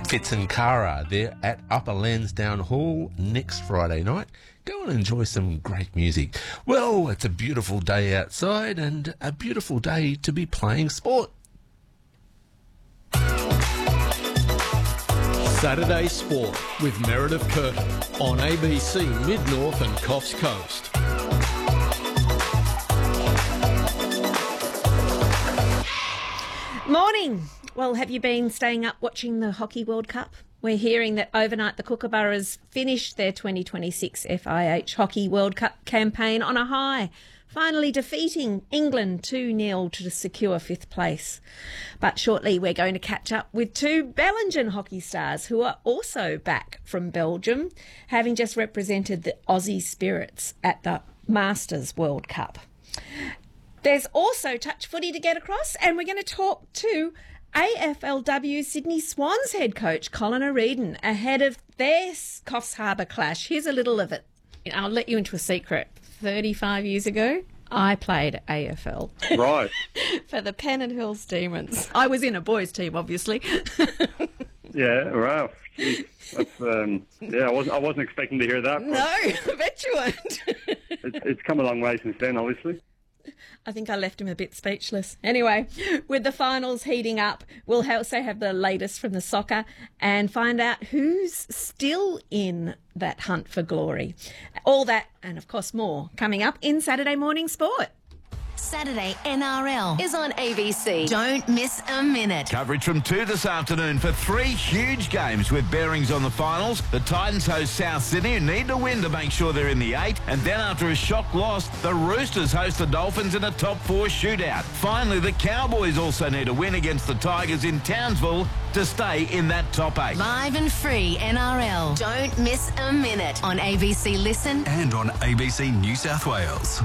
Fitz and Cara, they're at Upper Lansdowne Hall next Friday night. Go and enjoy some great music. Well, it's a beautiful day outside and a beautiful day to be playing sport. Saturday Sport with Meredith Curtin on ABC Mid-North and Coffs Coast. Morning. Well, have you been staying up watching the Hockey World Cup? We're hearing that overnight the Kookaburras finished their 2026 FIH Hockey World Cup campaign on a high, finally defeating England 2-0 to secure fifth place. But shortly we're going to catch up with two Bellingen hockey stars who are also back from Belgium, having just represented the Aussie Spirits at the Masters World Cup. There's also touch footy to get across, and we're going to talk to AFLW Sydney Swans head coach Colin O'Riordan ahead of their Coffs Harbour clash. Here's a little of it. I'll let you into a secret. 35 years ago, I played AFL. Right. For the Pennant Hills Demons. I was in a boys' team, obviously. Yeah, wow. Jeez. That's, I wasn't expecting to hear that. No, I bet you weren't. It's come a long way since then, obviously. I think I left him a bit speechless. Anyway, with the finals heating up, we'll also have the latest from the soccer and find out who's still in that hunt for glory. All that and, of course, more coming up in Saturday Morning Sport. Saturday NRL is on ABC. Don't miss a minute. Coverage from 2 this afternoon for 3 huge games with bearings on the finals. The Titans host South Sydney, who need to win to make sure they're in the 8. And then after a shock loss, the Roosters host the Dolphins in a top 4 shootout. Finally, the Cowboys also need a win against the Tigers in Townsville to stay in that top 8. Live and free NRL. Don't miss a minute on ABC Listen and on ABC New South Wales.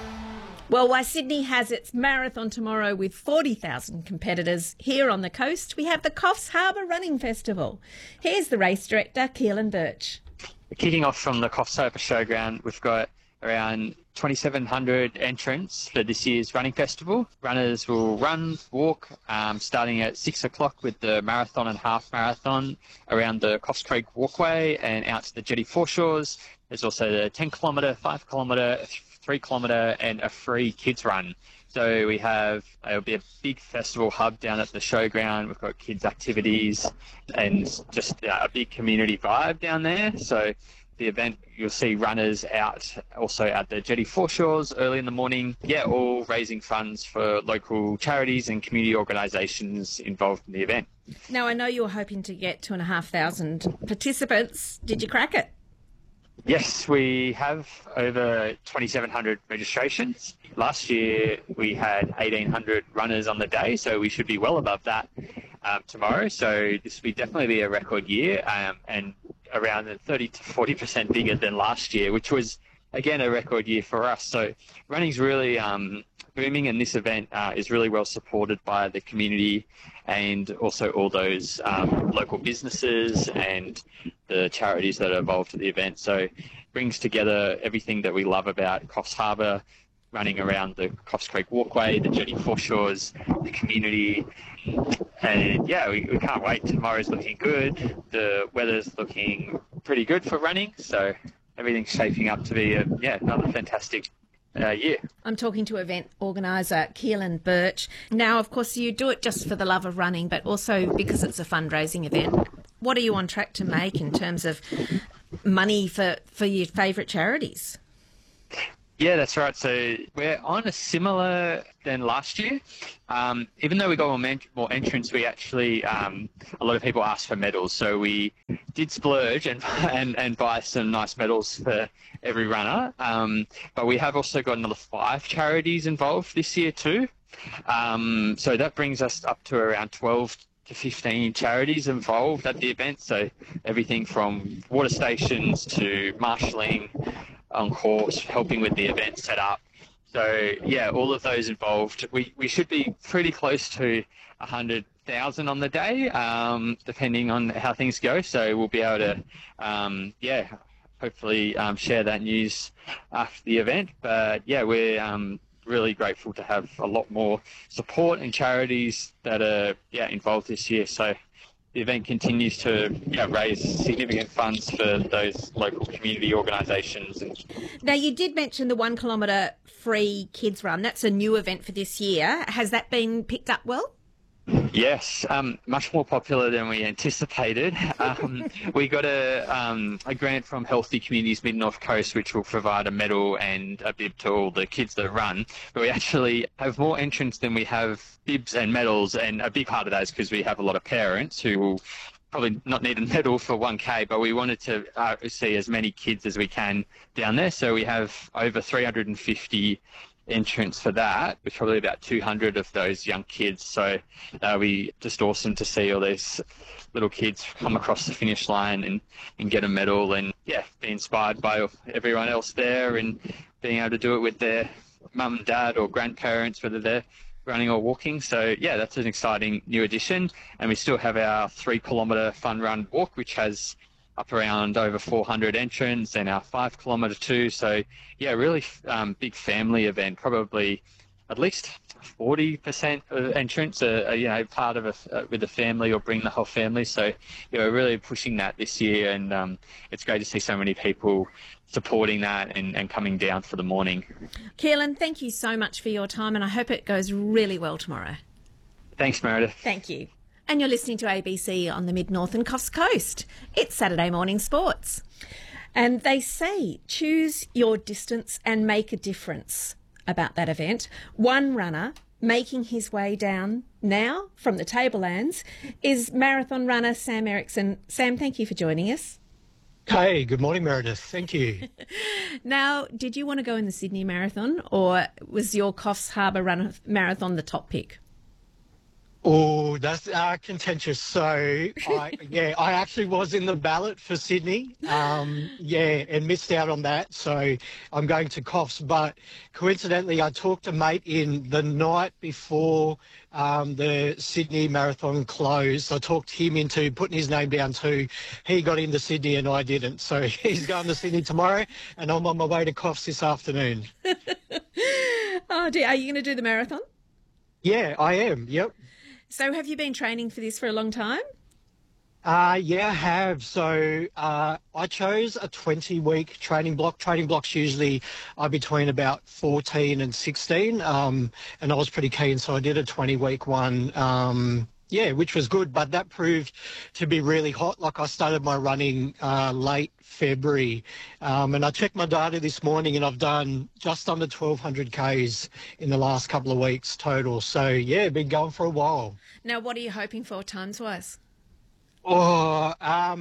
Well, while Sydney has its marathon tomorrow with 40,000 competitors, here on the coast we have the Coffs Harbour Running Festival. Here's the race director, Keelan Birch. Kicking off from the Coffs Harbour Showground, we've got around 2,700 entrants for this year's running festival. Runners will run, walk, starting at 6 o'clock with the marathon and half marathon around the Coffs Creek Walkway and out to the Jetty Foreshores. There's also the 10 kilometre, 5 kilometre, 3 kilometre and a free kids run. So it'll be a big festival hub down at the showground. We've got kids activities and just a big community vibe down there. So the event, you'll see runners out also at the Jetty Foreshores early in the morning. Yeah, all raising funds for local charities and community organisations involved in the event. Now, I know you were hoping to get 2,500 participants. Did you crack it? Yes, we have over 2,700 registrations. Last year we had 1,800 runners on the day, so we should be well above that tomorrow. So this will definitely be a record year and around 30 to 40% bigger than last year, which was, again, a record year for us. So running's really booming, and this event is really well supported by the community and also all those local businesses and the charities that are involved at the event. So it brings together everything that we love about Coffs Harbour, running around the Coffs Creek Walkway, the Jetty Foreshores, the community. And yeah, we can't wait. Tomorrow's looking good. The weather's looking pretty good for running. So everything's shaping up to be another fantastic year. I'm talking to event organiser Keelan Birch. Now, of course, you do it just for the love of running, but also because it's a fundraising event. What are you on track to make in terms of money for your favourite charities? Yeah, that's right. So we're on a similar than last year. Even though we got more entrants, we actually, a lot of people asked for medals. So we did splurge and buy some nice medals for every runner. But we have also got another 5 charities involved this year too. So that brings us up to around 12 to 15 charities involved at the event. So everything from water stations to marshalling, on course, helping with the event setup. So yeah, all of those involved. We should be pretty close to 100,000 on the day, depending on how things go. So we'll be able to, hopefully share that news after the event. But yeah, we're really grateful to have a lot more support and charities that are involved this year. So the event continues to raise significant funds for those local community organisations. Now, you did mention the 1 kilometre free kids run. That's a new event for this year. Has that been picked up well? Yes, much more popular than we anticipated. We got a grant from Healthy Communities Mid North Coast, which will provide a medal and a bib to all the kids that run. But we actually have more entrants than we have bibs and medals, and a big part of that is because we have a lot of parents who will probably not need a medal for 1K, but we wanted to see as many kids as we can down there. So we have over 350 entrants for that, with probably about 200 of those young kids. So we just awesome to see all these little kids come across the finish line and get a medal, and be inspired by everyone else there, and being able to do it with their mum and dad or grandparents, whether they're running or walking. So that's an exciting new addition. And we still have our 3 kilometre fun run walk, which has up around over 400 entrants, and our 5 kilometre too. So really big family event. Probably at least 40% of entrants are part of with a family or bring the whole family. So we're really pushing that this year, and it's great to see so many people supporting that and coming down for the morning. Keelan, thank you so much for your time, and I hope it goes really well tomorrow. Thanks, Meredith. Thank you. And you're listening to ABC on the Mid-North and Coffs Coast. It's Saturday morning sports. And they say choose your distance and make a difference about that event. One runner making his way down now from the Tablelands is marathon runner Sam Erickson. Sam, thank you for joining us. Hey, good morning, Meredith. Thank you. Now, did you want to go in the Sydney Marathon, or was your Coffs Harbour Run Marathon the top pick? Oh, that's contentious. So, I actually was in the ballot for Sydney, and missed out on that. So I'm going to Coffs. But coincidentally, I talked to a mate in the night before the Sydney Marathon closed. I talked him into putting his name down too. He got into Sydney and I didn't. So he's going to Sydney tomorrow, and I'm on my way to Coffs this afternoon. Oh dear, are you going to do the marathon? Yeah, I am. Yep. So have you been training for this for a long time? I have. So I chose a 20-week training block. Training blocks usually are between about 14 and 16, and I was pretty keen, so I did a 20-week one, which was good, but that proved to be really hot. Like, I started my running late February, and I checked my data this morning, and I've done just under 1,200 Ks in the last couple of weeks total. So, been going for a while. Now, what are you hoping for times-wise? So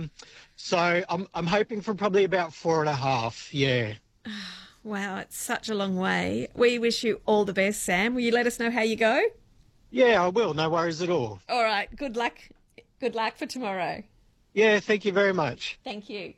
I'm hoping for probably about 4.5, yeah. Wow, it's such a long way. We wish you all the best, Sam. Will you let us know how you go? Yeah, I will. No worries at all. All right. Good luck. Good luck for tomorrow. Yeah, thank you very much. Thank you.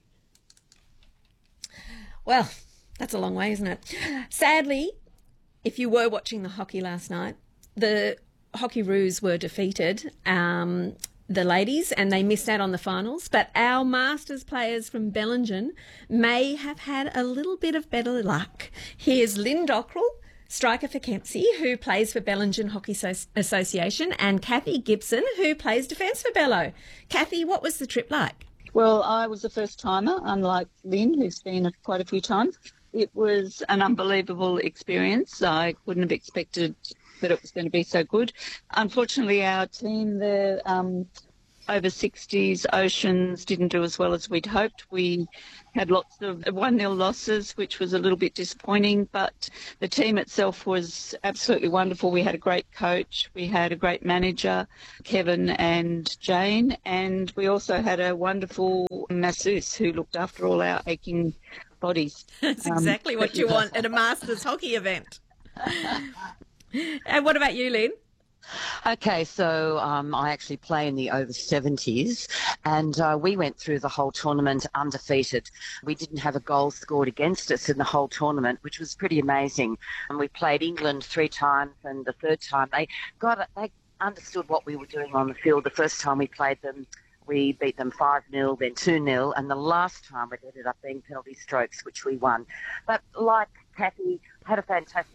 Well, that's a long way, isn't it? Sadly, if you were watching the hockey last night, the Hockeyroos were defeated, the ladies, and they missed out on the finals. But our Masters players from Bellingen may have had a little bit of better luck. Here's Lynn Dockrell, striker for Kempsey, who plays for Bellingen Hockey Association, and Kathy Gibson, who plays defence for Bello. Kathy, what was the trip like? Well, I was a first-timer, unlike Lynn, who's been quite a few times. It was an unbelievable experience. I wouldn't have expected that it was going to be so good. Unfortunately, our team, the over 60s Oceans, didn't do as well as we'd hoped. We had lots of 1-0 losses, which was a little bit disappointing, but the team itself was absolutely wonderful. We had a great coach, we had a great manager, Kevin and Jane, and we also had a wonderful masseuse who looked after all our aching bodies. That's exactly what you want at a Masters hockey event. And what about you, Lynn? Okay, so I actually play in the over 70s, and we went through the whole tournament undefeated. We didn't have a goal scored against us in the whole tournament, which was pretty amazing. And we played England 3 times, and the third time they understood what we were doing on the field. The first time we played them, we beat them 5-0, then 2-0, and the last time it ended up being penalty strokes, which we won. But like Kathy, had a fantastic experience.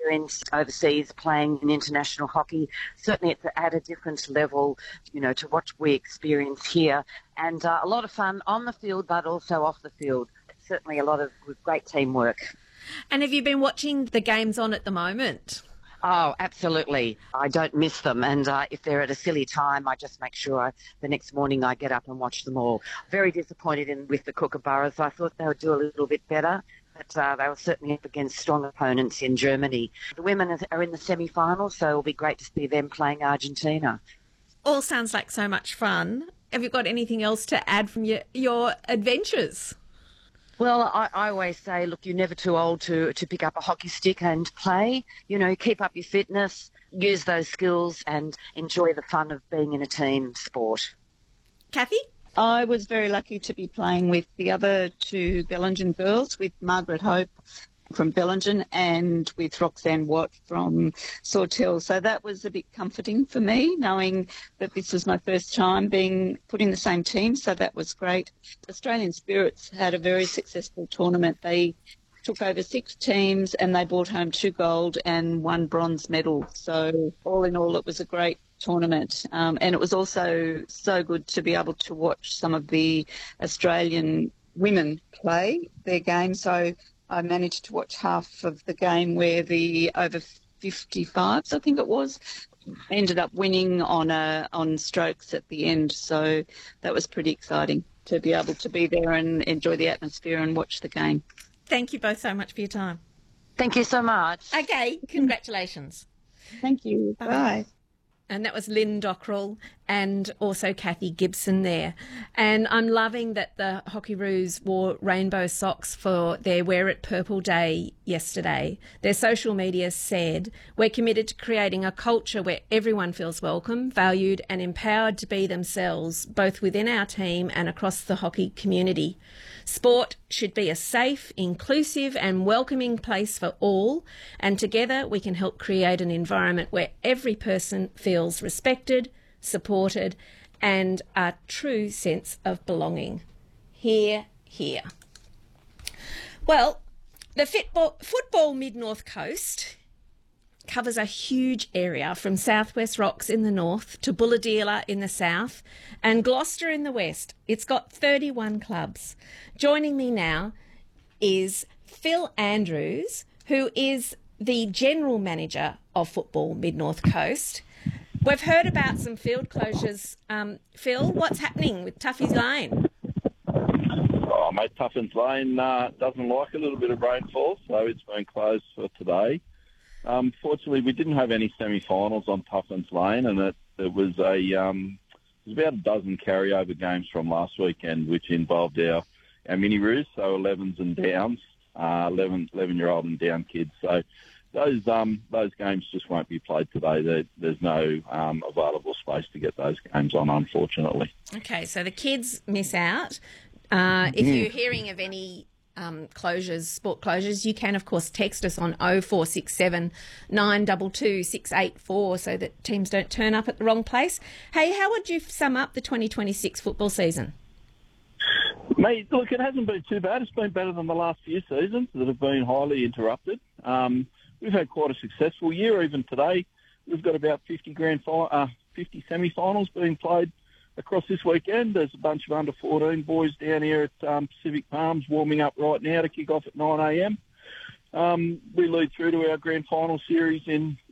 experience overseas playing in international hockey. Certainly it's at a different level, to what we experience here. And a lot of fun on the field, but also off the field. Certainly a lot of great teamwork. And have you been watching the games on at the moment? Oh, absolutely. I don't miss them. And if they're at a silly time, I just make sure the next morning I get up and watch them all. Very disappointed with the Kookaburras. I thought they would do a little bit better, but they were certainly up against strong opponents in Germany. The women are in the semi-finals, so it'll be great to see them playing Argentina. All sounds like so much fun. Have you got anything else to add from your adventures? Well, I always say, look, you're never too old to pick up a hockey stick and play. Keep up your fitness, use those skills and enjoy the fun of being in a team sport. Kathy? I was very lucky to be playing with the other two Bellingen girls, with Margaret Hope from Bellingen and with Roxanne Watt from Sawtell. So that was a bit comforting for me, knowing that this was my first time being put in the same team. So that was great. Australian Spirits had a very successful tournament. They took over 6 teams and they brought home 2 gold and 1 bronze medal. So all in all, it was a great tournament. And it was also so good to be able to watch some of the Australian women play their game. So I managed to watch half of the game where the over 55s, I think it was, ended up winning on strokes at the end. So that was pretty exciting to be able to be there and enjoy the atmosphere and watch the game. Thank you both so much for your time. Thank you so much. Okay, congratulations. Thank you. Bye. And that was Lynn Dockrell and also Kathy Gibson there. And I'm loving that the Hockeyroos wore rainbow socks for their Wear It Purple Day yesterday. Their social media said, "We're committed to creating a culture where everyone feels welcome, valued and empowered to be themselves, both within our team and across the hockey community. Sport should be a safe, inclusive and welcoming place for all, and together we can help create an environment where every person feels respected, supported and a true sense of belonging." Hear, hear. Well, the football Mid-North Coast covers a huge area from Southwest Rocks in the north to Bulahdelah in the south and Gloucester in the west. It's got 31 clubs. Joining me now is Phil Andrews, who is the General Manager of Football Mid-North Coast. We've heard about some field closures. Phil, what's happening with Tuffy's Lane? Oh, mate, Tuffy's Lane doesn't like a little bit of rainfall, so it's been closed for today. Fortunately, we didn't have any semi-finals on Tuffy's Lane, and it was about a dozen carryover games from last weekend, which involved our mini-roos, so 11s and downs, 11-year-old and down kids. So those games just won't be played today. There's no available space to get those games on, unfortunately. Okay, so the kids miss out. If you're hearing of any sport closures, you can of course text us on 0467 922 684 so that teams don't turn up at the wrong place. Hey, how would you sum up the 2026 football season? Mate, look, it hasn't been too bad. It's been better than the last few seasons that have been highly interrupted. We've had quite a successful year. Even today, we've got about 50 semi-finals being played across this weekend. There's a bunch of under-14 boys down here at Pacific Palms warming up right now to kick off at 9 a.m. We lead through to our grand final series in